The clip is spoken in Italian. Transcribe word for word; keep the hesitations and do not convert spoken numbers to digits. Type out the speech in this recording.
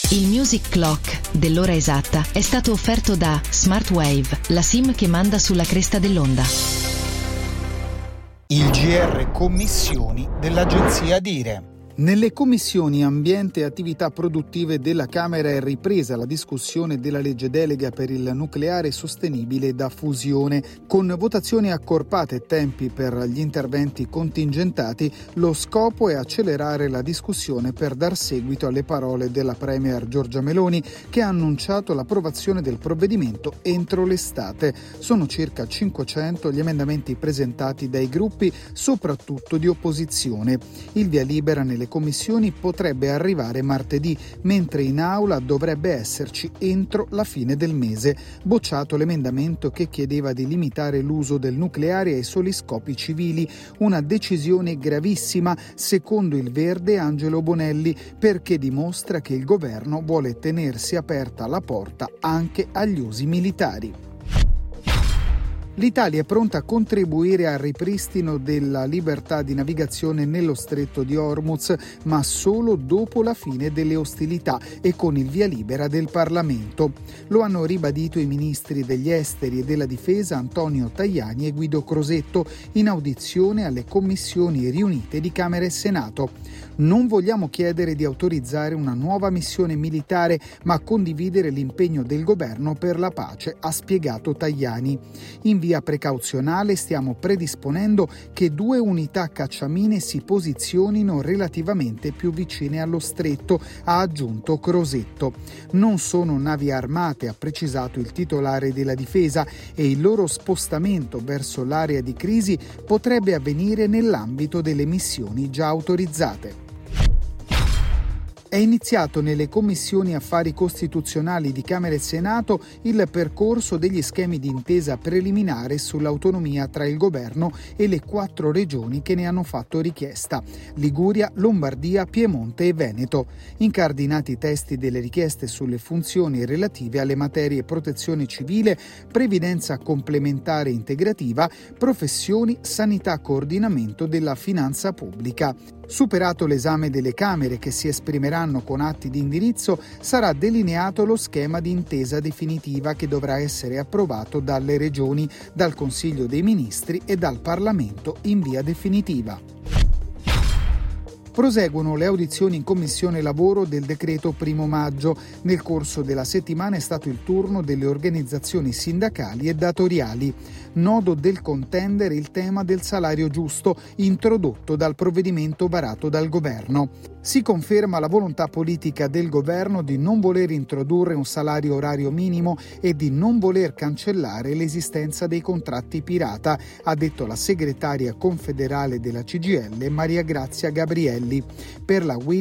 Il Music Clock dell'ora esatta è stato offerto da Smartwave, la SIM che manda sulla cresta dell'onda. Il G R Commissioni dell'Agenzia Dire. Nelle commissioni Ambiente e Attività Produttive della Camera è ripresa la discussione della legge delega per il nucleare sostenibile da fusione. Con votazioni accorpate e tempi per gli interventi contingentati, lo scopo è accelerare la discussione per dar seguito alle parole della Premier Giorgia Meloni, che ha annunciato l'approvazione del provvedimento entro l'estate. Sono circa cinquecento gli emendamenti presentati dai gruppi, soprattutto di opposizione. Il via libera nelle commissioni potrebbe arrivare martedì, mentre in aula dovrebbe esserci entro la fine del mese. Bocciato l'emendamento che chiedeva di limitare l'uso del nucleare ai soli scopi civili, una decisione gravissima secondo il Verde Angelo Bonelli, perché dimostra che il governo vuole tenersi aperta la porta anche agli usi militari. L'Italia è pronta a contribuire al ripristino della libertà di navigazione nello stretto di Hormuz, ma solo dopo la fine delle ostilità e con il via libera del Parlamento. Lo hanno ribadito i ministri degli esteri e della difesa Antonio Tajani e Guido Crosetto in audizione alle commissioni riunite di Camera e Senato. Non vogliamo chiedere di autorizzare una nuova missione militare, ma condividere l'impegno del governo per la pace, ha spiegato Tajani. In via precauzionale stiamo predisponendo che due unità cacciamine si posizionino relativamente più vicine allo stretto, ha aggiunto Crosetto. Non sono navi armate, ha precisato il titolare della difesa, e il loro spostamento verso l'area di crisi potrebbe avvenire nell'ambito delle missioni già autorizzate. È iniziato nelle commissioni affari costituzionali di Camera e Senato il percorso degli schemi di intesa preliminare sull'autonomia tra il governo e le quattro regioni che ne hanno fatto richiesta: Liguria, Lombardia, Piemonte e Veneto. Incardinati i testi delle richieste sulle funzioni relative alle materie protezione civile, previdenza complementare integrativa, professioni, sanità, coordinamento della finanza pubblica. Superato l'esame delle Camere, che si esprimeranno con atti di indirizzo, sarà delineato lo schema di intesa definitiva che dovrà essere approvato dalle Regioni, dal Consiglio dei Ministri e dal Parlamento in via definitiva. Proseguono le audizioni in Commissione Lavoro del decreto primo maggio. Nel corso della settimana è stato il turno delle organizzazioni sindacali e datoriali. Nodo del contendere il tema del salario giusto, introdotto dal provvedimento varato dal governo. Si conferma la volontà politica del governo di non voler introdurre un salario orario minimo e di non voler cancellare l'esistenza dei contratti pirata, ha detto la segretaria confederale della C G I L Maria Grazia Gabrielli. Per la